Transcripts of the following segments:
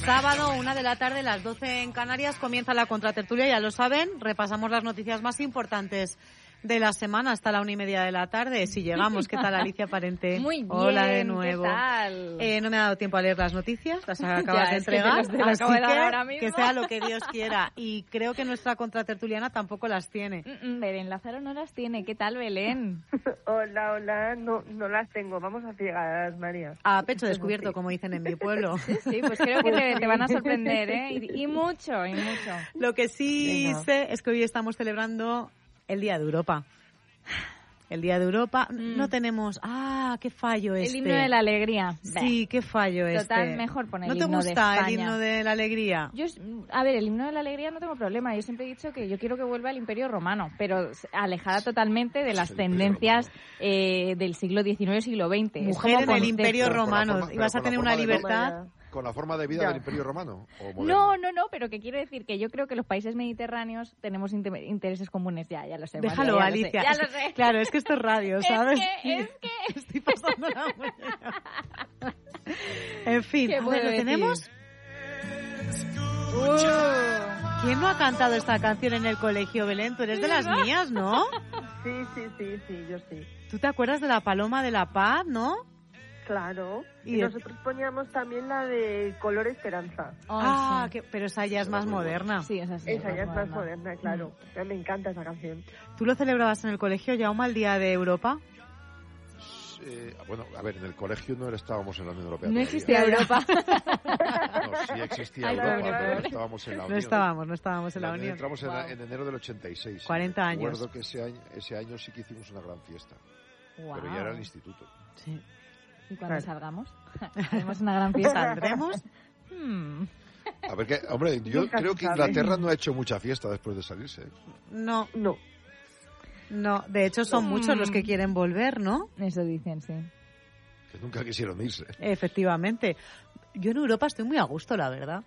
Sábado, 1:00 p.m, las 12 en Canarias, comienza la contratertulia, ya lo saben, repasamos las noticias más importantes de la semana hasta la 1:30 p.m, si llegamos. ¿Qué tal, Alicia Parente? Muy bien, hola de nuevo. ¿Qué tal? No me ha dado tiempo a leer las noticias, las acabas de entregar, te las acabo de dar ahora mismo. que sea lo que Dios quiera. Y creo que nuestra contratertuliana tampoco las tiene. Belén Lázaro no las tiene. ¿Qué tal, Belén? Hola, no las tengo. Vamos a ciegas, María. A pecho descubierto, como dicen en mi pueblo. Sí, pues creo que te van a sorprender, ¿eh? Y mucho. Lo que sí sé es que hoy estamos celebrando el Día de Europa. El Día de Europa. No tenemos... ¡qué fallo este! El himno de la alegría. Sí, qué fallo Total, mejor poner el himno de España. ¿No te gusta España? el himno de la alegría? A ver, el himno de la alegría no tengo problema. Yo siempre he dicho que yo quiero que vuelva el Imperio Romano, pero alejada totalmente de las tendencias del siglo XIX, siglo XX. Mujer en el Imperio Romano. Y vas a tener una libertad... ¿Con la forma de vida del Imperio Romano? ¿O no, pero que quiero decir que yo creo que los países mediterráneos tenemos intereses comunes. Ya lo sé. Déjalo, María, Alicia. Ya lo sé. Claro, es que esto es radio, ¿sabes? Es que... Estoy pasando la muñeca. En fin, ¿Qué a ver, ¿lo decir? tenemos? ¿Quién no ha cantado esta canción en el colegio, Belén? Tú eres de las mías, ¿no? Sí, yo sí. ¿Tú te acuerdas de la Paloma de la Paz, no? Claro. Y nosotros poníamos también la de Color Esperanza. Sí. Pero esa ya es más moderna. Sí, esa sí. Esa ya es más moderna, claro. Me encanta esa canción. ¿Tú lo celebrabas en el colegio, Jaume, el Día de Europa? Bueno, a ver, en el colegio no estábamos en la Unión Europea. No todavía. existía Europa. No, sí existía Europa, pero no estábamos en la Unión. No estábamos en la Unión. Entramos en enero del 86. 40 años. Recuerdo que ese año sí que hicimos una gran fiesta. Wow. Pero ya era el instituto. Sí. ¿Y cuando salgamos? ¿Hacemos una gran fiesta? ¿Saldremos? A ver, hombre, yo Nunca creo se que sabe. Inglaterra no ha hecho mucha fiesta después de salirse. No, No. de hecho son muchos los que quieren volver, ¿no? Eso dicen, sí. Que nunca quisieron irse. Efectivamente. Yo en Europa estoy muy a gusto, la verdad.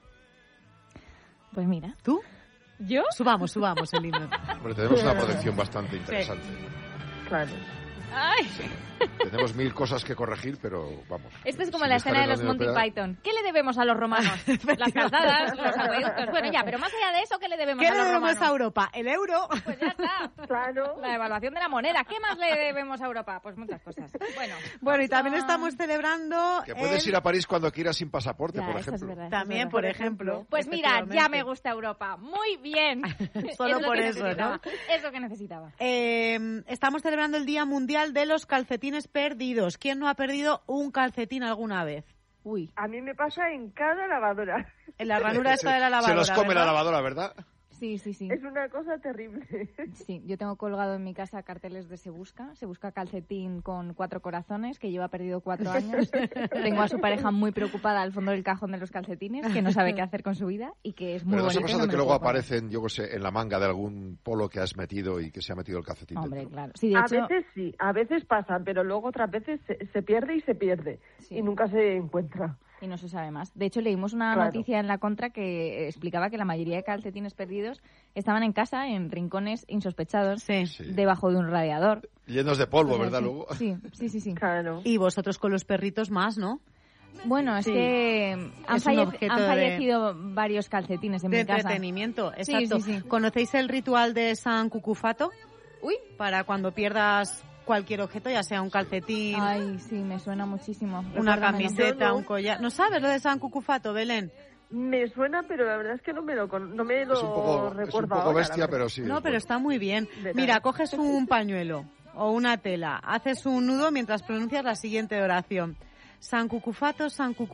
Pues mira. ¿Tú? ¿Yo? Subamos el himno. Hombre, tenemos una protección bastante interesante. Claro. ¡Ay! Tenemos 1000 cosas que corregir, pero vamos. Esto es como sin la estar escena de en la los Unión Monty Europea. Python. ¿Qué le debemos a los romanos? Las calzadas, los acueductos. Bueno, ya, pero más allá de eso, ¿qué le debemos ¿Qué a le los debemos romanos? a Europa? ¿El euro? Pues ya está. Claro. La devaluación de la moneda. ¿Qué más le debemos a Europa? Pues muchas cosas. Bueno, y también estamos celebrando... Que puedes ir a París cuando quieras sin pasaporte, Ya, por eso es ejemplo. verdad, También, por ejemplo. Pues mira, ya me gusta Europa. Muy bien. Solo Es lo por que eso, necesitaba. ¿no? Es lo que necesitaba. Estamos celebrando el Día Mundial de los Calcetines Perdidos. ¿Quién no ha perdido un calcetín alguna vez? Uy. A mí me pasa en cada lavadora. En la ranura esta de la lavadora, Se los come ¿verdad? la lavadora, ¿verdad? Sí. Es una cosa terrible. Sí, yo tengo colgado en mi casa carteles de Se Busca calcetín con 4 corazones, que lleva perdido 4 años. Tengo a su pareja muy preocupada al fondo del cajón de los calcetines, que no sabe qué hacer con su vida y que es muy Pero no se ha bonito. pasado me que lo luego puedo poner. aparecen, yo qué sé, en la manga de algún polo que has metido y que se ha metido el calcetín Hombre, dentro. claro. Sí, de A hecho, veces sí, a veces pasa, pero luego otras veces se pierde y se pierde. Sí. Y nunca se encuentra. y no se sabe más. De hecho, leímos una noticia en La Contra que explicaba que la mayoría de calcetines perdidos estaban en casa, en rincones insospechados, Sí. debajo de un radiador. Llenos de polvo, O sea, ¿verdad? sí, Luego. Sí. Claro. Y vosotros con los perritos más, ¿no? Bueno, es Sí. que han Es un objeto fallecido varios calcetines en De mi casa. entretenimiento, Sí, exacto. sí. ¿Conocéis el ritual de San Cucufato? Uy. Para cuando pierdas cualquier objeto, ya sea un calcetín, Ay, sí, me suena muchísimo. una Recuérdamelo. camiseta, Yo no. un collar. ¿No sabes lo de San Cucufato, Belén? Me suena, pero la verdad es que no me lo Es un poco recuerdo ahora, bestia, la verdad. pero sí. No, es pero bueno. está muy bien. ¿Verdad? Mira, coges un pañuelo o una tela, haces un nudo mientras pronuncias la siguiente oración. San Cucufato,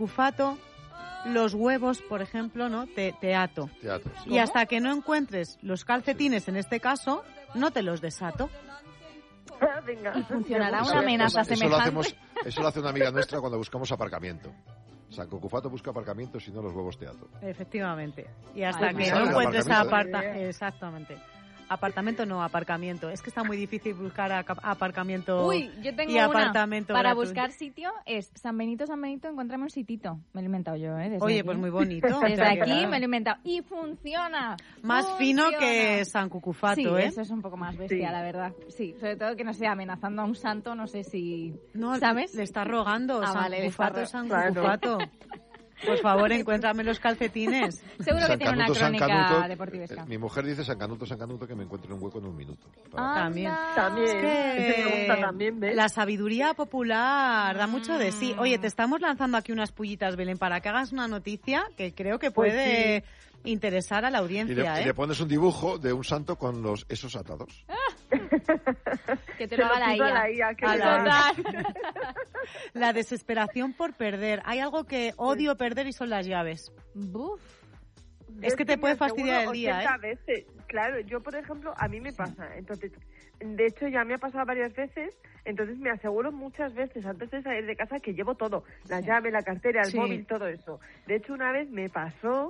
los huevos, por ejemplo, ¿no? Te ato. Teatro, sí. Y hasta que no encuentres los calcetines, en este caso, no te los desato. Venga. Y funcionará Eso- una amenaza eso semejante. Eso lo hace una amiga nuestra cuando buscamos aparcamiento. San Cucufato busca aparcamiento, si no los huevos teatro. Efectivamente. Y hasta Ay, que pues no sale encuentres aparcamiento, Exactamente. Apartamento no, aparcamiento. Es que está muy difícil buscar aparcamiento Uy, yo tengo y una. apartamento Para gratuito. buscar sitio es San Benito, encuéntrame un sitito. Me lo he inventado yo, ¿eh? Desde Oye, aquí. pues muy bonito. Desde O sea que aquí nada. me lo he inventado. Y funciona. Más fino Funciona. que San Cucufato, Sí, ¿eh? eso es un poco más bestia, Sí. la verdad. Sí, sobre todo que no sea amenazando a un santo, no sé si... No, ¿sabes? le está rogando Ah, San vale, le está Cucufato, San Claro. Cucufato. Por favor, encuéntrame los calcetines. Seguro que tiene una San crónica Canuto, deportivesca. mi mujer dice San Canuto, que me encuentre un hueco en un minuto. También. También. Es Ese me gusta que también, ¿ves? la sabiduría popular da mucho de sí. Oye, te estamos lanzando aquí unas pullitas, Belén, para que hagas una noticia que creo que Pues puede interesar a la Y audiencia, y le pones un dibujo de un santo con esos atados. Que te Se lo haga pido a la la IA. IA, que A me la da. La desesperación por perder. Hay algo que odio perder y son las llaves. Buf. Es que te me puede aseguro fastidiar el día, 80 veces. Claro, yo, por ejemplo, a mí me pasa. Entonces, de hecho, ya me ha pasado varias veces. Entonces, me aseguro muchas veces, antes de salir de casa, que llevo todo. La llave, la cartera, el Sí. móvil, todo eso. De hecho, una vez me pasó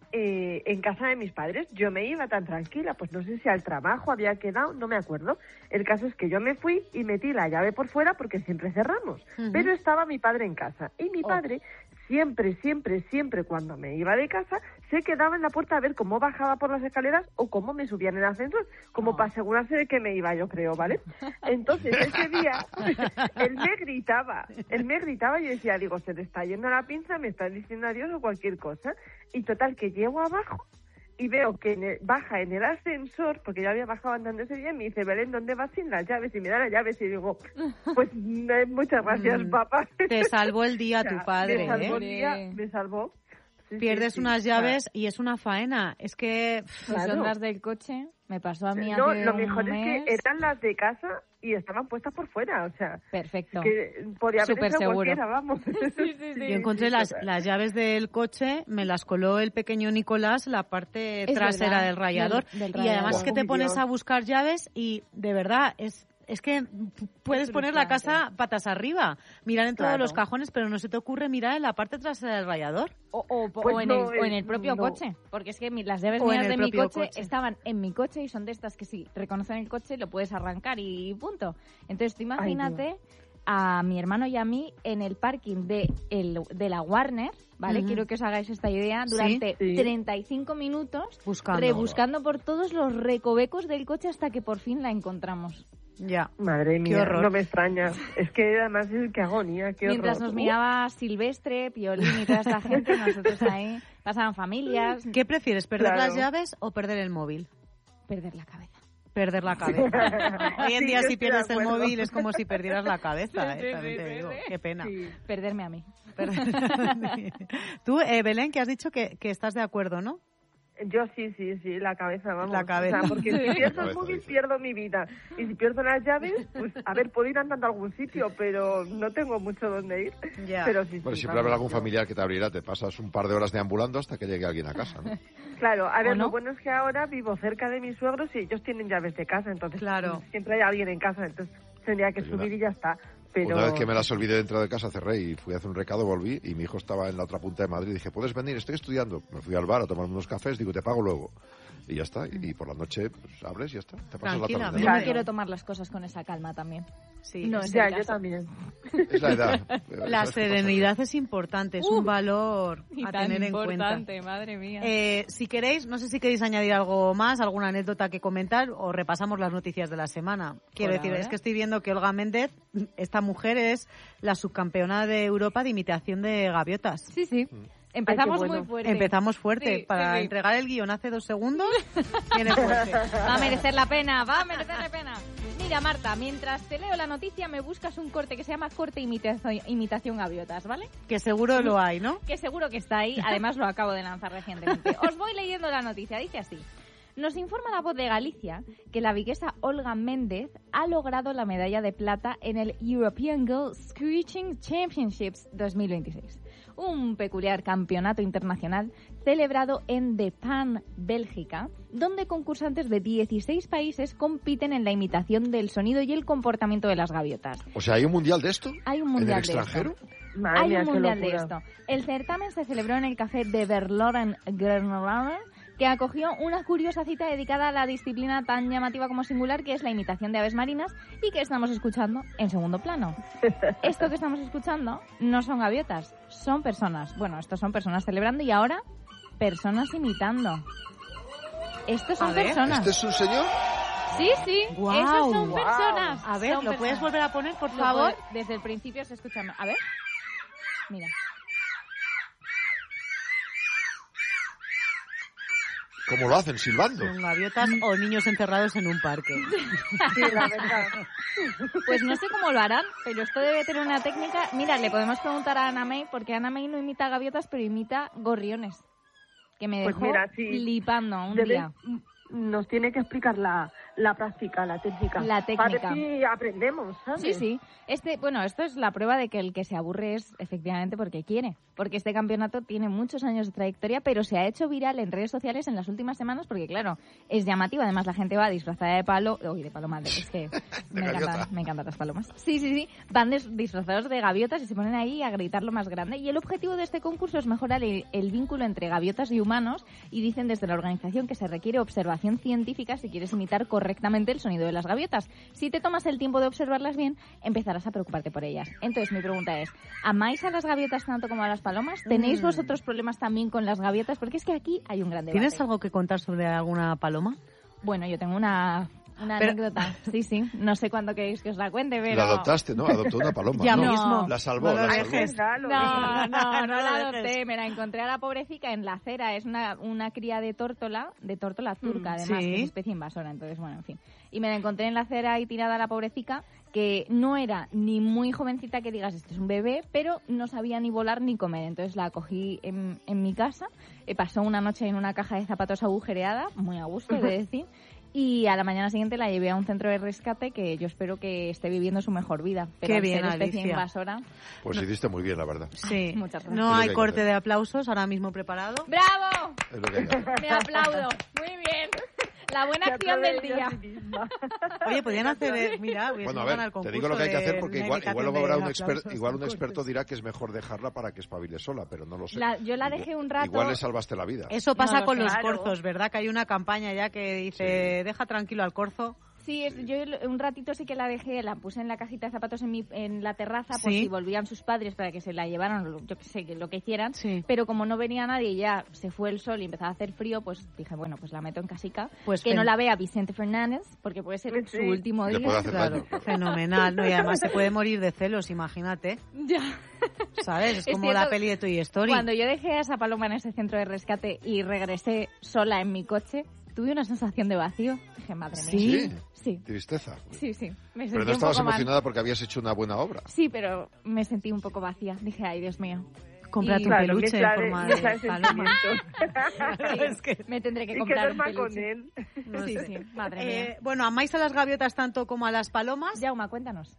en casa de mis padres. Yo me iba tan tranquila, pues no sé si al trabajo había quedado, no me acuerdo. El caso es que yo me fui y metí la llave por fuera porque siempre cerramos. Pero estaba mi padre en casa. Y mi padre siempre, cuando me iba de casa, se quedaba en la puerta a ver cómo bajaba por las escaleras o cómo me subían en el ascensor, como para asegurarse de que me iba, yo creo, ¿vale? Entonces, ese día, él me gritaba y yo decía, digo, se te está yendo la pinza, me estás diciendo adiós o cualquier cosa. Y total, que llego abajo y veo que baja en el ascensor, porque ya había bajado andando ese día, y me dice, Belén, ¿dónde vas sin las llaves? Y me da las llaves y digo, pues muchas gracias, papá. Te salvó el día tu padre, me salvó el ¿eh? día, me salvó. Sí, Pierdes sí, unas sí. llaves y es una faena. Es que... Pues Claro. son las del coche. Me pasó a mí No, hace lo un mejor mes. es que eran las de casa y estaban puestas por fuera, o sea, Perfecto. que podía haber Súper sido seguro. cualquiera, vamos. Yo encontré las llaves del coche, me las coló el pequeño Nicolás la parte Es trasera verdad, del rallador. del Y rallador. además que te Uy, pones Dios. a buscar llaves y de verdad es que puedes poner la casa patas arriba, mirar en todos Claro. los cajones, pero no se te ocurre mirar en la parte trasera del rallador. O en el propio no. coche. Porque es que las llaves O en mías el de mi propio coche coche. estaban en mi coche y son de estas que sí, reconocen el coche, lo puedes arrancar y punto. Entonces tú imagínate a mi hermano y a mí en el parking de la Warner, ¿vale? Ujú. Quiero que os hagáis esta idea. Sí. Durante Sí. 35 minutos Buscando. rebuscando por todos los recovecos del coche hasta que por fin la encontramos. Ya. Madre Qué mía, horror. no me extraña. Es que además qué agonía, qué Mientras horror. nos miraba Silvestre, Piolín y toda esta gente, nosotros ahí pasaban familias, ¿Qué prefieres, perder Claro. las llaves o perder el móvil? perder la cabeza. Perder la cabeza. Hoy en Sí, día yo si estoy pierdes de el acuerdo. móvil es como si perdieras la cabeza, Sí, también te digo. Qué pena. Sí. Perderme a mí. Tú, Belén, que has dicho que estás de acuerdo, ¿no? Yo sí, la cabeza, vamos. La cabeza. O sea, porque si pierdo el cabeza, móvil, dice. pierdo mi vida. Y si pierdo las llaves, pues, a ver, puedo ir andando a algún sitio, pero no tengo mucho donde ir. Ya. Pero sí, Bueno, sí, siempre habrá vamos, algún yo- familiar que te abrirá, te pasas un par de horas deambulando hasta que llegue alguien a casa, ¿no? Claro, a ¿O ver, no? lo bueno es que ahora vivo cerca de mis suegros y ellos tienen llaves de casa, entonces Claro. siempre hay alguien en casa, entonces tendría que Ayuda. subir y ya está. Pero... Una vez que me las olvidé dentro de casa, cerré y fui a hacer un recado, volví y mi hijo estaba en la otra punta de Madrid. Dije, ¿puedes venir? Estoy estudiando. Me fui al bar a tomar unos cafés, digo, te pago luego. Y ya está. Y por la noche pues, abres y ya está. Te pasas la tarde. Tranquilamente. Yo Claro. no quiero tomar las cosas con esa calma también. Sí. No es Ya, el yo caso. también. Es la edad. La ¿Sabes qué pasa? serenidad es importante, es un valor Y a tan tener en cuenta. importante, madre mía. Si queréis, no sé si queréis añadir algo más, alguna anécdota que comentar o repasamos las noticias de la semana. Quiero Por decir, ahora. es que estoy viendo que Olga Méndez, esta mujer es la subcampeona de Europa de imitación de gaviotas. Sí, sí. Empezamos Ay, qué bueno. muy fuerte. Empezamos fuerte. Sí, Para sí, sí. entregar el guión hace 2 segundos, viene fuerte. Va a merecer la pena, va a merecer la pena. Mira, Marta, mientras te leo la noticia me buscas un corte que se llama corte imitación gaviotas, ¿vale? Que seguro lo hay, ¿no? Que seguro que está ahí, además lo acabo de lanzar recientemente. Os voy leyendo la noticia, dice así. Nos informa la Voz de Galicia que la viguesa Olga Méndez ha logrado la medalla de plata en el European Girl Screeching Championships 2026, un peculiar campeonato internacional celebrado en De Pan, Bélgica, donde concursantes de 16 países compiten en la imitación del sonido y el comportamiento de las gaviotas. O sea, ¿hay un mundial de esto? Hay un ¿En mundial el extranjero? de esto. Madre Hay mía, un qué mundial de locura. esto. El certamen se celebró en el café de Verloren Grenoble, que acogió una curiosa cita dedicada a la disciplina tan llamativa como singular que es la imitación de aves marinas y que estamos escuchando en segundo plano. Esto que estamos escuchando no son gaviotas, son personas. Bueno, estos son personas celebrando y ahora personas imitando. Estos son A ver. personas. ¿Este es un señor? Sí, sí, Guau, esas son guau. personas. A ver, Son ¿lo puedes personas. volver a poner, por Lo favor? puedo- Desde el principio se escucha. A ver. Mira. ¿Cómo lo hacen? ¿Silbando? Con gaviotas o niños encerrados en un parque. Sí, la verdad. Pues no sé cómo lo harán, pero esto debe tener una técnica. Mira, le podemos preguntar a Ana May, porque Ana May no imita gaviotas, pero imita gorriones. Que me Pues dejó mira, sí. flipando un Debe- día. Nos tiene que explicar la práctica, la técnica. La técnica. A ver si aprendemos, ¿sabes? Sí, sí. Esto es la prueba de que el que se aburre es efectivamente porque quiere. Porque este campeonato tiene muchos años de trayectoria, pero se ha hecho viral en redes sociales en las últimas semanas porque, claro, es llamativo. Además, la gente va disfrazada de palo... Uy, de paloma. Es que me encantan las palomas. Sí, sí, sí. Van disfrazados de gaviotas y se ponen ahí a gritar lo más grande. Y el objetivo de este concurso es mejorar el vínculo entre gaviotas y humanos. Y dicen desde la organización que se requiere observación científica si quieres imitar correctamente el sonido de las gaviotas. Si te tomas el tiempo de observarlas bien, empezarás a preocuparte por ellas. Entonces, mi pregunta es, ¿amáis a las gaviotas tanto como a las palomas? ¿Tenéis vosotros problemas también con las gaviotas? Porque es que aquí hay un gran debate. ¿Tienes algo que contar sobre alguna paloma? Bueno, yo tengo una anécdota. Sí, sí. No sé cuándo queréis que os la cuente, pero... La adoptaste, ¿no? Adoptó una paloma. Ya ¿no? mismo. La salvó, No lo la dejes. salvó. No No la lo adopté. dejes. Me la encontré a la pobrecita en la acera. Es una cría de tórtola turca, además, sí. que es especie invasora. Entonces, bueno, en fin. Y me la encontré en la acera y tirada a la pobrecita, que no era ni muy jovencita que digas, este es un bebé, pero no sabía ni volar ni comer. Entonces la cogí en mi casa. Pasó una noche en una caja de zapatos agujereada, muy a gusto, he de decir. Y a la mañana siguiente la llevé a un centro de rescate que yo espero que esté viviendo su mejor vida. Pero Qué al bien, ser especie Alicia. invasora... Pues hiciste muy bien, la verdad. Sí. Muchas gracias. No Es lo hay que corte hay que de aplausos ahora mismo preparado. ¡Bravo! Es lo que hay que hacer. Me aplaudo. Muy bien. La buena Se acción del aplaude ella día. a sí misma. Oye, podrían hacer, mira, Bueno, a ver, te digo lo que hay que hacer porque igual luego habrá un experto dirá que es mejor dejarla para que espabile sola, pero no lo sé. Yo la dejé un rato. Igual le salvaste la vida. Eso pasa No lo con sé. los Claro. corzos, ¿verdad? Que hay una campaña ya que dice, deja tranquilo al corzo. Sí, yo un ratito sí que la dejé, la puse en la cajita de zapatos en la terraza por Sí. si volvían sus padres para que se la llevaran, yo que sé, lo que hicieran. Sí. Pero como no venía nadie y ya se fue el sol y empezaba a hacer frío, pues dije, bueno, pues la meto en casica. Pues que no la vea Vicente Fernández, porque puede ser Sí. su último Le día. puede hacer Claro, daño. fenomenal, ¿no? Y además se puede morir de celos, imagínate, Ya. ¿sabes? Es Es como cierto, la peli de Toy Story. Cuando yo dejé a esa paloma en ese centro de rescate y regresé sola en mi coche, tuve una sensación de vacío. Dije, madre mía. Sí. Sí, Tristeza. sí, sí. Me Pero sentí no un estabas poco mal. emocionada porque habías hecho una buena obra. Sí, pero me sentí un poco vacía. Dije, ay, Dios mío. Cómprate un Claro, peluche en forma mezcla de de paloma. sentimientos. Es que- Me tendré que Y que comprar un duerma con peluche. él. No Sí, sé. sí, madre mía. Bueno, ¿amáis a las gaviotas tanto como a las palomas? Jauma, cuéntanos.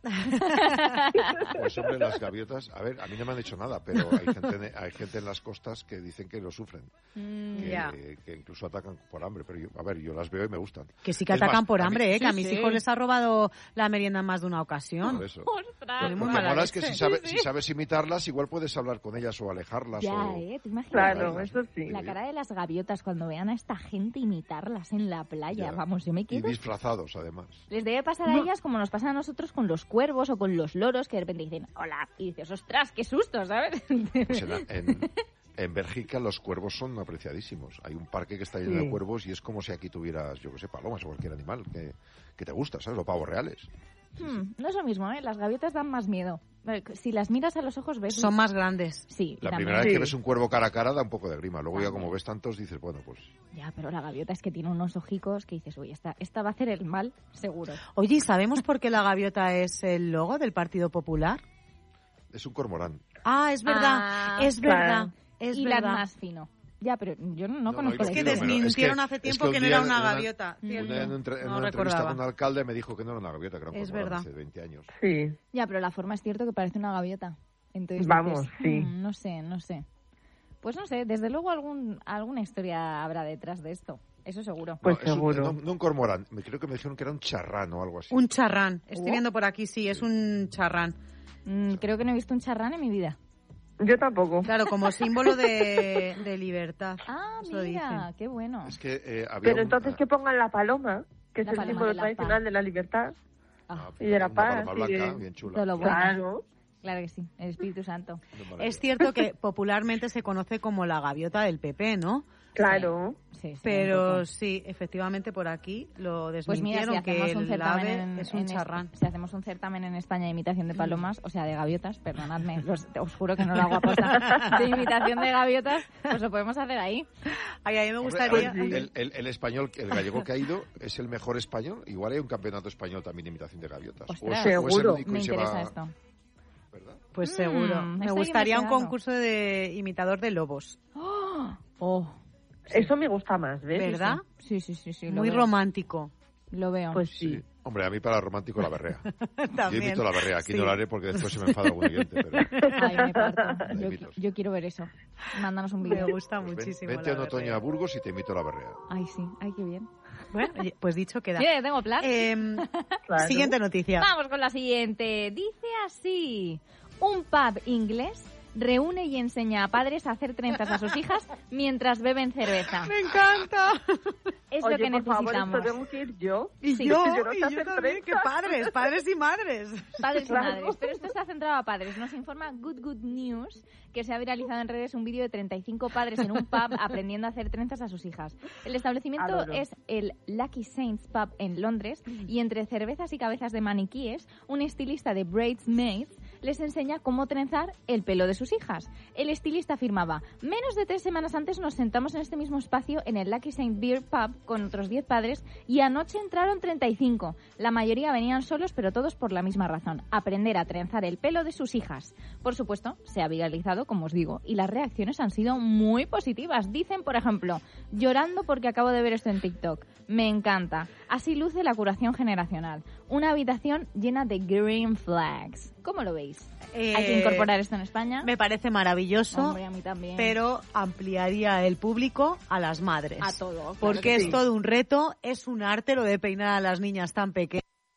Pues hombre, las gaviotas, a ver, a mí no me han dicho nada, pero hay gente en las costas que dicen que lo sufren, Ya. que incluso atacan por hambre, pero yo las veo y me gustan. Que sí que Es más, atacan por a mí- hambre, que a sí, mis sí. hijos les ha robado la merienda en más de una ocasión. Por eso. ¡Ostras! Muy Lo que mala mola es que leche. si sabes imitarlas, igual puedes hablar con ellas o alejarlas. Ya, o... ¿te imaginas? Claro, eso sí. La cara de las gaviotas cuando vean a esta gente imitarlas en la playa. Ya. Vamos, yo me Y quedo... disfrazados, además. Les debe pasar a ellas como nos pasa a nosotros con los cuervos o con los loros que de repente dicen, hola, y dices, ostras, qué susto, ¿sabes? Pues en Bélgica los cuervos son apreciadísimos. Hay un parque que está lleno Sí. de cuervos y es como si aquí tuvieras, yo que sé, palomas o cualquier animal que te gusta, ¿sabes? Los pavos reales. No es lo mismo, ¿eh? Las gaviotas dan más miedo. Si las miras a los ojos ves... Son más grandes. Sí, La también. primera vez Sí. que ves un cuervo cara a cara da un poco de grima. Luego ya También. como ves tantos dices, bueno, pues... Ya, pero la gaviota es que tiene unos ojicos que dices, uy, esta va a hacer el mal, seguro. Oye, ¿y sabemos por qué la gaviota es el logo del Partido Popular? Es un cormorán. Ah, es verdad, Ah, es verdad, es y la verdad. más fino. Ya, pero yo no No, conozco no, la Es que Digo, historia. pero desmintieron es hace que tiempo un que no día era una en una- gaviota. Mm. cierto. En una No entrevista recordaba. con un alcalde me dijo que no era una gaviota, que era un Es cormorán verdad. hace 20 años. Sí. Ya, pero la forma es cierto que parece una gaviota. Entonces Vamos, dices, sí. no sé. Pues no sé, desde luego alguna historia habrá detrás de esto. Eso seguro. Pues no, es seguro. no un cormorán, creo que me dijeron que era un charrán o algo así. Un charrán. Estoy Oh. viendo por aquí, sí, es un charrán. Creo que no he visto un charrán en mi vida. Yo tampoco. Claro, como símbolo de libertad. Ah, Eso mira, dicen. qué bueno. Es que había Pero un- entonces que pongan la paloma, que es La el paloma símbolo de la tradicional paz. de la libertad. Ah, y de la una paz. paloma y blanca, de- bien chula. todo lo bueno. Claro. Claro que sí, el Espíritu Santo. Es cierto que popularmente se conoce como la gaviota del PP, ¿no? Claro. Sí, Pero sí, efectivamente por aquí lo pues mira, desmintieron, si que hacemos un el certamen ave es un charrán. si hacemos un certamen en España de imitación de palomas, o sea, de gaviotas, perdonadme, os juro que no lo hago a posta, de imitación de gaviotas, pues lo podemos hacer ahí. Ay, a mí me gustaría... El español, el gallego que ha ido, es el mejor español. Igual hay un campeonato español también de imitación de gaviotas. Ostras, seguro. Me interesa esto. ¿Verdad? Pues seguro. Me gustaría un concurso de imitador de lobos. Oh. Eso me gusta más, ¿ves? ¿Verdad? Sí. Muy romántico. Lo veo. Pues sí. Hombre, a mí para romántico la berrea. También. Yo imito la berrea. Aquí Sí. no la haré porque después se me enfada algún oyente. Pero... Ay, me parto. La imito. Yo quiero ver eso. Mándanos un Me vídeo. gusta Pues muchísimo. vente la en otoño berrea. a Burgos y te imito la berrea. Ay, sí. Ay, qué bien. Bueno, oye, pues dicho queda. ¿Qué? ¿Tengo plan? Claro. Siguiente noticia. Vamos con la siguiente. Dice así. Un pub inglés reúne y enseña a padres a hacer trenzas a sus hijas mientras beben cerveza. ¡Me encanta! Es Oye, lo que por favor, necesitamos. esto tengo que ir yo. Y Sí. yo, Yo no sé y yo hacer también, que trenzas. padres y madres. Padres Claro. y madres. Pero esto está centrado a padres. Nos informa Good News que se ha viralizado en redes un vídeo de 35 padres en un pub aprendiendo a hacer trenzas a sus hijas. El establecimiento Adoro. es el Lucky Saints Pub en Londres y entre cervezas y cabezas de maniquíes, un estilista de Bridesmaids les enseña cómo trenzar el pelo de sus hijas. El estilista afirmaba: menos de 3 semanas antes nos sentamos en este mismo espacio en el Lucky Saint Beer Pub con otros 10 padres y anoche entraron 35. La mayoría venían solos, pero todos por la misma razón: aprender a trenzar el pelo de sus hijas. Por supuesto, se ha viralizado, como os digo, y las reacciones han sido muy positivas. Dicen, por ejemplo: llorando porque acabo de ver esto en TikTok. Me encanta. Así luce la curación generacional. Una habitación llena de green flags. ¿Cómo lo veis? ¿Hay que incorporar esto en España? Me parece maravilloso, Hombre, a mí también. pero ampliaría el público a las madres. A todo. Claro Porque que es sí. todo un reto, es un arte lo de peinar a las niñas tan pequeñas.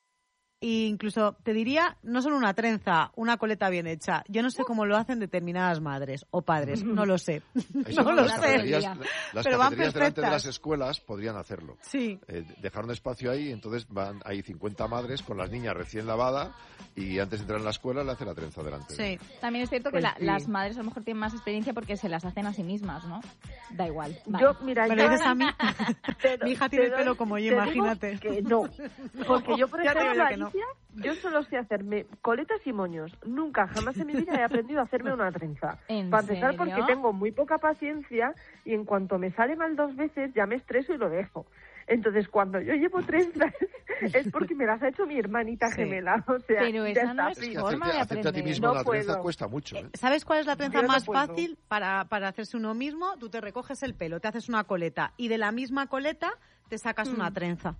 E incluso te diría, no solo una trenza, una coleta bien hecha. Yo no sé cómo lo hacen determinadas madres o padres, no lo sé. Eso, No lo las sé. cafeterías, las Pero van cafeterías delante de perfectas. las escuelas podrían hacerlo. Sí. Dejar un espacio ahí, entonces van hay 50 madres con las niñas recién lavadas y antes de entrar en la escuela le hacen la trenza delante. Sí. También es cierto que Pues sí. las madres a lo mejor tienen más experiencia porque se las hacen a sí mismas, ¿no? Da igual. Vale. Yo, mira, ¿Me lo yo dices a mí? Pero- Mi hija tiene el pero pelo como yo, te digo imagínate. Que no. Porque yo, por Ya te digo ejemplo, yo que no. Alicia, yo solo sé hacerme coletas y moños. Nunca, jamás en mi vida he aprendido a hacerme una trenza. ¿En Para empezar, serio? porque tengo muy poca paciencia y en cuanto me sale mal 2 veces ya me estreso y lo dejo. Entonces, cuando yo llevo trenzas es porque me las ha hecho mi hermanita Sí. gemela. O sea, Pero ya esa está. no es Es que forma de hacerte a ti aprender. mismo No la trenza puedo. cuesta mucho. ¿Sabes cuál es la trenza Yo no más puedo. fácil para hacerse uno mismo? Tú te recoges el pelo, te haces una coleta y de la misma coleta te sacas una trenza.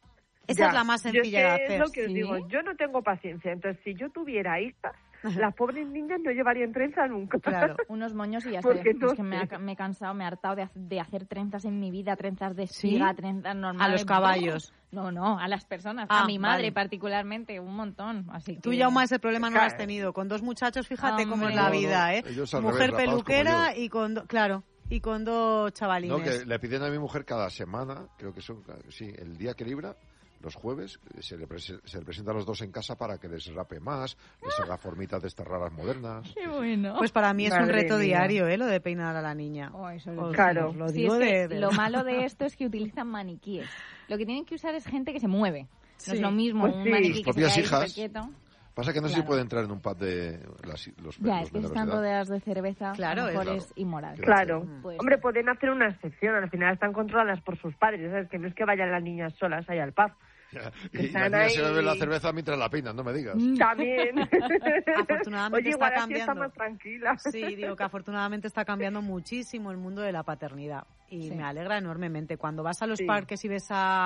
Esa Ya. es la más Yo sencilla es de que hacer. Es lo que os ¿Sí? digo, yo no tengo paciencia. Entonces, si yo tuviera hijas, las pobres niñas no llevarían trenza nunca. Claro. Unos moños y ya Porque está. no Es que me sé. he cansado, me he hartado de hacer trenzas en mi vida, trenzas de ¿Sí? espiga, trenzas normales. A los caballos. No, a las personas. Ah, a mi madre vale. particularmente, un montón. Así Tú, que... Yauma, ese problema no lo has Claro. tenido. Con 2 muchachos, fíjate cómo es Hombre. la No, vida, no, ¿eh? ellos al Mujer revés, rapados como peluquera yo. y con... claro, y con 2 chavalines. No, que le piden a mi mujer cada semana, creo que son, sí, el día que libra, los jueves, se le presentan los dos en casa para que les rape más, les haga formitas de estas raras modernas. Qué bueno. Pues para mí es un Madre reto mía. diario, ¿eh? Lo de peinar a la niña. Oh, eso Os- Claro. os lo Sí, digo es que de verdad. lo malo de esto es que utilizan maniquíes. Lo que tienen que usar es gente que se mueve. No Sí. es lo mismo Pues un sí. maniquí Sus que se propias queda ahí hijas. superquieto. Pasa que no sé si Claro. puede entrar en un pub de los Ya, los es que menores de están edad. rodeadas de cerveza, Claro, a lo mejor claro. es inmoral. Claro. Pues- Hombre, pueden hacer una excepción. Al final están controladas por sus padres. ¿Sabes? Que no es que vayan las niñas solas ahí al pub. Ya, Que y las están niñas se ahí- beben la cerveza mientras la peinan, no me digas. También. Afortunadamente Oye, está igual así cambiando. está más tranquila. Sí, digo que afortunadamente está cambiando muchísimo el mundo de la paternidad y Sí. me alegra enormemente. Cuando vas a los Sí. parques y ves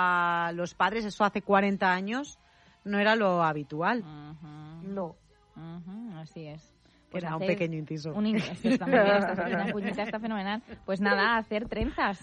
a los padres, eso hace 40 años no era lo habitual. Ujú, No. ujú, así es. Que era un hacer pequeño inciso. un in- esto está muy bien, esta cuñita está fenomenal. Pues nada, hacer trenzas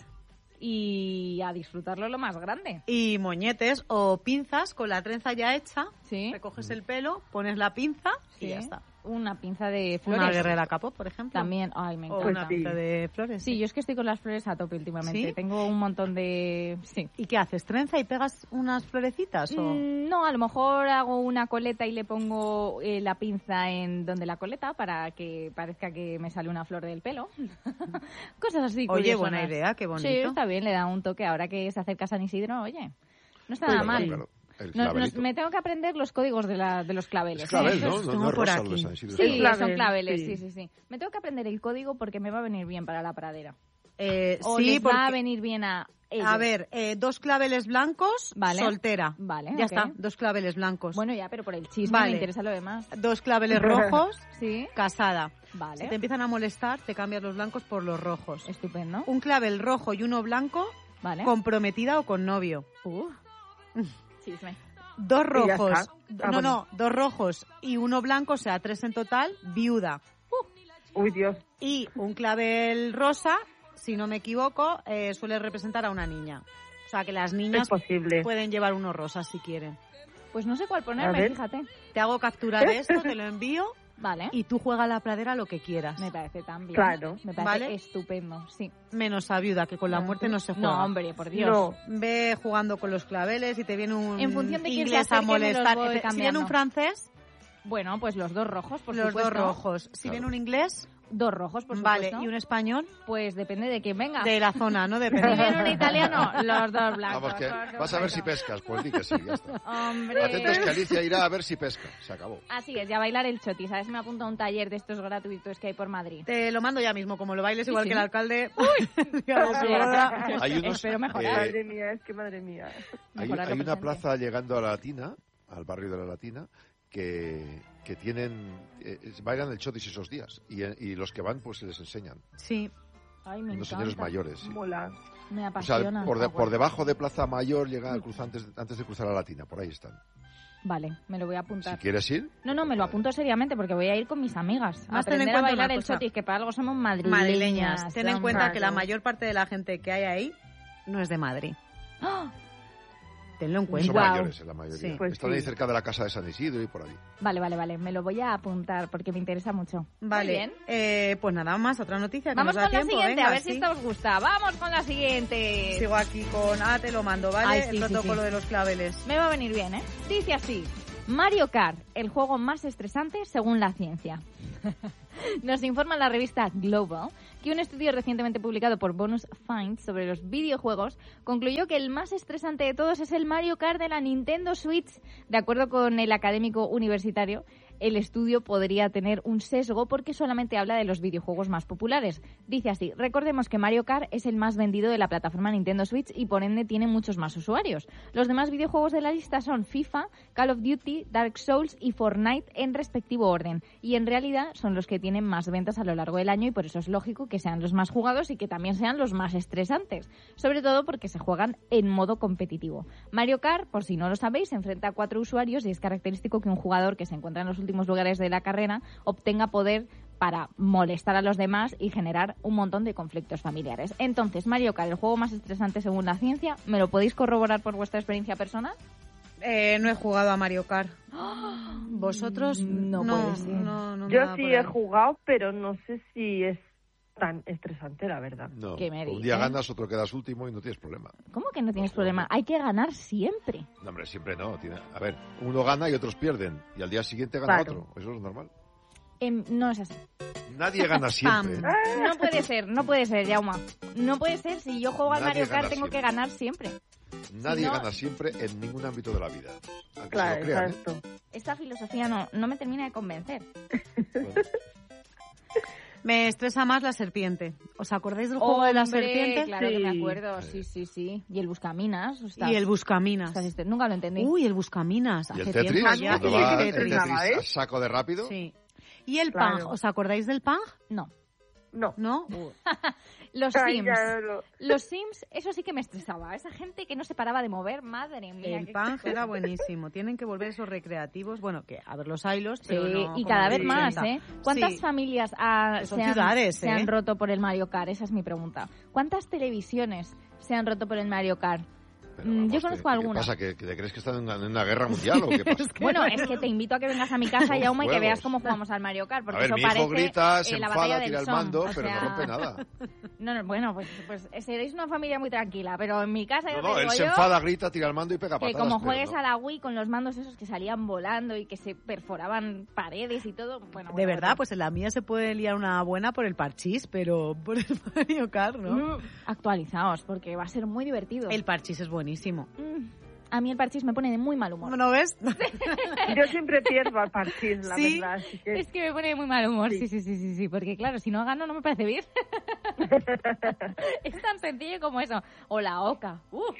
y a disfrutarlo lo más grande. Y moñetes o pinzas con la trenza ya hecha, Sí. recoges el pelo, pones la pinza y Sí. ya está. una pinza de flores. Una guerrera capó, por ejemplo. También, ay, me O encanta. una pinza de flores. Sí, yo es que estoy con las flores a tope últimamente. ¿Sí? Tengo un montón de... Sí. ¿Y qué haces? ¿Trenza y pegas unas florecitas? O... No, a lo mejor hago una coleta y le pongo la pinza en donde la coleta para que parezca que me sale una flor del pelo. Cosas así. Oye, curiosonas. buena idea, qué bonito. Sí, está bien, le da un toque ahora que se acerca San Isidro, oye. No está Pues nada mal. claro, el No, clavelito. me tengo que aprender los códigos de los claveles. Es clavel, ¿no? Eso No, tengo no es por rosa aquí. lo de San Isidro. Sí, es clavel. son clavel, claveles, sí. sí. Me tengo que aprender el código porque me va a venir bien para la pradera. O sí, les porque... va a venir bien a ellos. A ver, 2 claveles blancos, Vale. soltera. Vale, Ya ok. está, 2 claveles blancos. Bueno, ya, pero por el chisme Vale. me interesa lo demás. 2 claveles rojos, Sí, casada. vale. Si te empiezan a molestar, te cambias los blancos por los rojos. Estupendo. Un clavel rojo y uno blanco, Vale. comprometida o con novio. Chisme. 2 Y ya rojos. está. Ah, bueno. 2 rojos y uno blanco, o sea, 3 en total, viuda. Uy, Dios. Y un clavel rosa, si no me equivoco, suele representar a una niña. O sea, que las niñas Es posible. pueden llevar uno rosa si quieren. Pues no sé cuál A ponerme, ver. fíjate. Te hago captura de esto, te lo envío Vale. y tú juega a la pradera lo que quieras. Me parece tan bien. Claro. Me parece ¿Vale? estupendo, sí. Menos a viuda, que con la muerte no se juega. No, hombre, por Dios. No. Ve jugando con los claveles y te viene un En función de quién se inglés a acerque, me los molestar. voy Si viene cambiando. un francés, Bueno, pues los 2 rojos, por los supuesto. 2 rojos. Si viene un inglés, 2 rojos, por vale. supuesto. Y un español, Pues depende de quién venga. de la zona, ¿no? Si Depende. viene un italiano, los 2 blancos. Vamos, que los dos vas a ver si blancos. pescas. Pues di que sí, ya está. Hombre. Atentos que Alicia irá a ver si pesca. Se acabó. Así es, ya bailar el choti. ¿Sabes? Me apunta a un taller de estos gratuitos que hay por Madrid. Te lo mando ya mismo, como lo bailes igual sí. que el alcalde. Hay unos, Espero mejorar. Madre mía, es que madre mía. Hay Mejorar la una presencia. plaza llegando a la Latina, al barrio de la Latina, que tienen... bailan el chotis esos días. Y los que van, pues se les enseñan. Sí. Ay, me Unos encanta. señores mayores. Sí. Mola. Me O apasiona. sea, por debajo de Plaza Mayor llega al antes de cruzar a la Latina. Por ahí están. Vale, me lo voy a Si apuntar. quieres ir... No, me lo apunto seriamente porque voy a ir con mis amigas. A Más ten en aprender a cuenta bailar una el cosa. chotis, que para algo somos madrileñas. Madrileñas. Ten en cuenta que la Claro. mayor parte de la gente que hay ahí no es de Madrid. ¡Ah! Tenlo en Son cuenta. Guau. mayores en la mayoría. Sí. Pues Están sí. ahí cerca de la casa de San Isidro y por allí. Vale, me lo voy a apuntar porque me interesa mucho. Vale. Muy bien. Pues nada más, otra noticia. Que Vamos nos da con la tiempo. siguiente, Venga, a ver si sí. esta os gusta. Vamos con la siguiente. Sigo aquí con... te lo mando, ¿vale? Ay, sí, el sí, protocolo sí. de los claveles. Me va a venir bien, ¿eh? Dice así: Mario Kart, el juego más estresante según la ciencia. Nos informa la revista Global que un estudio recientemente publicado por Bonus Finds sobre los videojuegos concluyó que el más estresante de todos es el Mario Kart de la Nintendo Switch. De acuerdo con el académico universitario, el estudio podría tener un sesgo porque solamente habla de los videojuegos más populares. Dice así: recordemos que Mario Kart es el más vendido de la plataforma Nintendo Switch y por ende tiene muchos más usuarios. Los demás videojuegos de la lista son FIFA, Call of Duty, Dark Souls y Fortnite en respectivo orden. Y en realidad son los que tienen más ventas a lo largo del año y por eso es lógico que sean los más jugados y que también sean los más estresantes. Sobre todo porque se juegan en modo competitivo. Mario Kart, por si no lo sabéis, se enfrenta a 4 usuarios y es característico que un jugador que se encuentra en los últimos lugares de la carrera obtenga poder para molestar a los demás y generar un montón de conflictos familiares. Entonces, Mario Kart, el juego más estresante según la ciencia, ¿me lo podéis corroborar por vuestra experiencia personal? No he jugado a Mario Kart. ¿Vosotros? No puede ser. No me Yo da sí por he ahí. jugado, pero no sé si es tan estresante, la verdad. No. ¿Qué me Un día dices? ganas, otro quedas último y no tienes problema. ¿Cómo que no tienes problema? Hay que ganar siempre. No, hombre, siempre no. A ver, uno gana y otros pierden. Y al día siguiente gana Claro. otro. Eso es normal. No es así. Nadie gana siempre. Spam. No puede ser, Jauma. No puede ser. Si yo juego al Nadie Mario Kart, gana tengo que siempre. ganar siempre. Nadie Si no- gana siempre en ningún ámbito de la vida. Aunque Claro, se lo crean, ¿eh? exacto. Esta filosofía no me termina de convencer. Bueno, Me estresa más la serpiente. ¿Os acordáis del juego de la Hombre, serpiente? Claro que me Sí. acuerdo, sí. Y el Buscaminas. Y el Buscaminas. Nunca lo entendí. Uy, el Buscaminas. ¿Y el Hace Tetris? tiempo ya. Cuando Y va el el Tetris. Tetris. Tetris a saco de rápido. Sí. Y el Claro. Pang. ¿Os acordáis del Pang? No. No. ¿No? Los Ay, Sims. ya no. Los Sims, eso sí que me estresaba. Esa gente que no se paraba de mover, madre mía. El qué Pang cosa. era buenísimo. Tienen que volver esos recreativos. Bueno, que a ver los hilos, Sí, pero no y como cada en vez los más, 80. ¿eh? ¿Cuántas Sí. familias Son ciudades, se han ¿eh? roto por el Mario Kart? Esa es mi pregunta. ¿Cuántas televisiones se han roto por el Mario Kart? Pero vamos, yo conozco alguna. ¿Qué pasa? ¿Que te crees que están en una guerra mundial o qué pasa? Bueno, es que te invito a que vengas a mi casa, Jaume, y que Juegos. veas cómo jugamos al Mario Kart, porque A ver, eso mi hijo parece grita, se la enfada, batalla tira del el mando, Somme, o pero sea... no rompe nada. No, bueno, pues seréis una familia muy tranquila, pero en mi casa yo te No, él digo se yo enfada, grita, tira el mando y pega que patadas. como pero juegues no. a la Wii con los mandos esos que salían volando y que se perforaban paredes y todo, bueno... De verdad, pues en la mía se puede liar una buena por el parchís, pero por el Mario Kart, ¿no? Actualizaos, porque va a ser muy divertido. El parchís es buenísimo. A mí el parchís me pone de muy mal humor. ¿No ves? Yo siempre pierdo al parchís, la ¿Sí? verdad. Así que... Es que me pone de muy mal humor, Sí. sí, porque claro, si no gano no me parece bien. Es tan sencillo como eso. O la oca.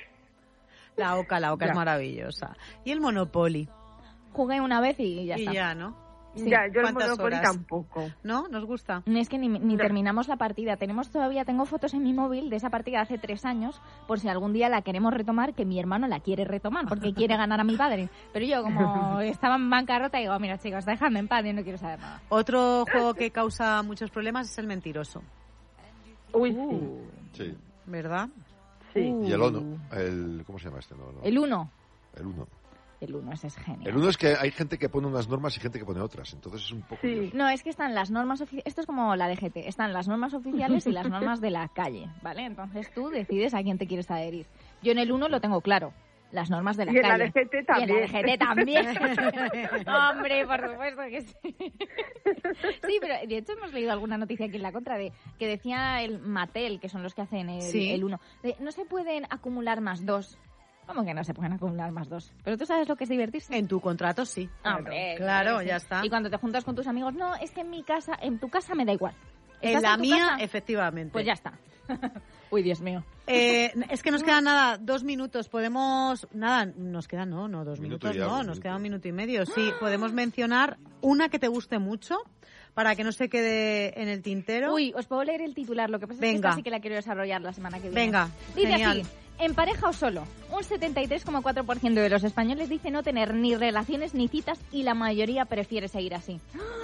La oca Ya. es maravillosa. Y el Monopoly. Jugué una vez y ya Y está. ya, ¿no? Sí. Ya, yo el ¿Cuántas Monopoly horas? tampoco. ¿No? ¿Nos gusta? Es que ni No. terminamos la partida. Tengo fotos en mi móvil de esa partida de hace 3 años, por si algún día la queremos retomar, que mi hermano la quiere retomar, porque quiere ganar a mi padre. Pero yo, como estaba en bancarrota, digo, mira chicos, dejadme en paz, yo no quiero saber nada. Otro juego que causa muchos problemas es el mentiroso, Uy, sí. Sí. ¿verdad? Sí. Y el ONO, ¿cómo se llama este? No. El 1. El 1. El 1, ese es genial. El 1 es que hay gente que pone unas normas y gente que pone otras, entonces es un poco... Sí. lioso. No, es que están las normas oficiales, esto es como la DGT, están las normas oficiales y las normas de la calle, ¿vale? Entonces tú decides a quién te quieres adherir. Yo en el 1 lo tengo claro, las normas de la Y en la calle. DGT también. Y en la DGT también. Hombre, por supuesto que sí. Sí, pero de hecho hemos leído alguna noticia aquí en la contra de que decía el Mattel, que son los que hacen Sí. el 1, de no se pueden acumular más 2. ¿Cómo que no se pueden acumular más 2? Pero tú sabes lo que es divertirse. En tu contrato sí. Hombre, Claro, sí. ya está. Y cuando te juntas con tus amigos, no, es que en tu casa me da igual. En ¿Estás la tu mía, casa? efectivamente. Pues ya está. Uy, Dios mío. Es que nos quedan nada, 2 minutos. Podemos, nada, nos quedan, no, 2 Minuto minutos, y algo, no, nos minuto. queda 1 minuto y medio. Sí, podemos mencionar una que te guste mucho para que no se quede en el tintero. Uy, os puedo leer el titular. Lo que pasa es que Venga. esta sí que la quiero desarrollar la semana que viene. Venga, Dice genial. así, en pareja o solo, un 73,4% de los españoles dice no tener ni relaciones ni citas y la mayoría prefiere seguir así.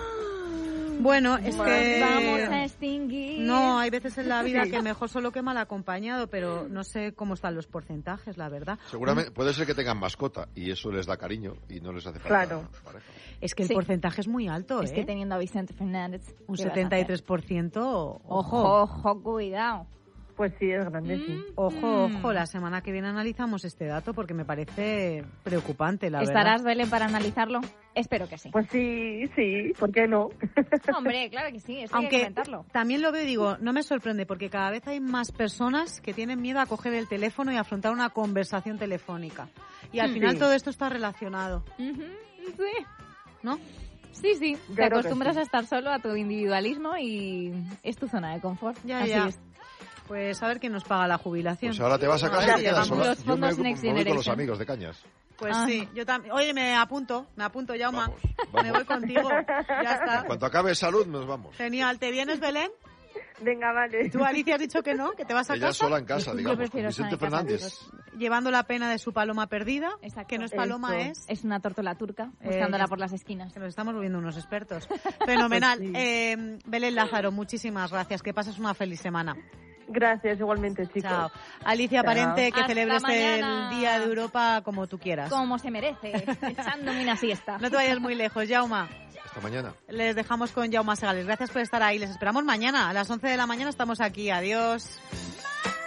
Bueno, es que... Vamos a extinguir. No, hay veces en la vida que mejor solo que mal acompañado, pero no sé cómo están los porcentajes, la verdad. Seguramente puede ser que tengan mascota y eso les da cariño y no les hace falta Claro. pareja. Es que el Sí. porcentaje es muy alto, Es ¿eh? que teniendo a Vicente Fernández... Un ¿qué vas a hacer? 73%, Ojo, cuidado. Pues sí, es grande, sí. Ojo, la semana que viene analizamos este dato porque me parece preocupante, la ¿Estarás, verdad. Belén, para analizarlo? Espero que sí. Pues sí, ¿por qué no? Hombre, claro que sí, eso hay que Aunque comentarlo. también lo veo y digo, no me sorprende porque cada vez hay más personas que tienen miedo a coger el teléfono y afrontar una conversación telefónica. Y al final Sí. todo esto está relacionado, Ujú, sí. ¿no? Sí, te creo que acostumbras sí. a estar solo, a tu individualismo y es tu zona de confort. Así Ya. es. Pues a ver quién nos paga la jubilación. Pues ahora te vas a A casa ver, y te quedas llegamos. sola. Los Yo me, fondos Next me voy con los Generation. amigos de Cañas. Pues Ah. sí, yo también. Oye, me apunto, Jauma. Vamos, Me vamos. voy contigo. Ya está. En cuanto acabe salud, nos vamos. Genial. ¿Te vienes, Belén? Venga, vale. ¿Tú, Alicia, has dicho que no? ¿Que te vas a Ella casa? sola en casa, Yo digamos, con prefiero estar Vicente en casa, Fernández. chicos. Llevando la pena de su paloma perdida, Exacto. que no es paloma, Eso. es... Es una tórtola turca, buscándola ya. por las esquinas. Que nos estamos volviendo unos expertos. Fenomenal. Pues sí. Belén Lázaro, muchísimas gracias. Que pases una feliz semana. Gracias, igualmente, chicos. Chao. Alicia Chao. Parente, que Hasta celebres mañana. el Día de Europa como tú quieras. Como se merece, echándome una siesta. No te vayas muy lejos, Jauma. Hasta mañana. Les dejamos con Jaume Segales. Gracias por estar ahí. Les esperamos mañana. A las 11 de la mañana estamos aquí. Adiós.